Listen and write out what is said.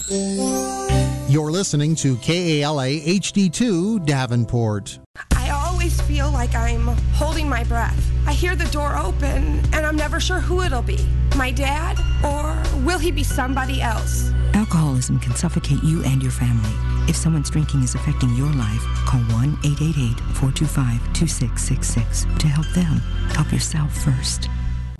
You're listening to KALA HD2 Davenport. I always feel like I'm holding my breath. I hear the door open, and I'm never sure who it'll be. My dad, or will he be somebody else? Alcoholism can suffocate you and your family. If someone's drinking is affecting your life, call 1-888-425-2666 to help them. Help yourself first.